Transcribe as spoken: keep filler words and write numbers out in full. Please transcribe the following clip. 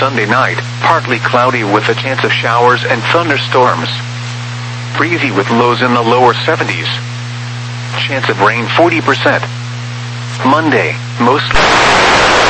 Sunday night, partly cloudy with a chance of showers and thunderstorms. Breezy with lows in the lower seventies. Chance of rain forty percent. Monday, mostly